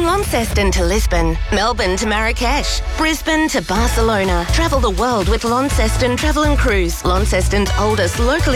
From Launceston to Lisbon, Melbourne to Marrakesh, Brisbane to Barcelona. Travel the world with Launceston Travel and Cruise, Launceston's oldest locally